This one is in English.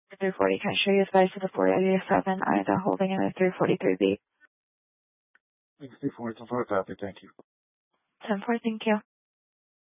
340. Can I show you the guys to the 487 Ida holding in the 343B? 64, 10-4, copy, thank you. 10-4, thank you.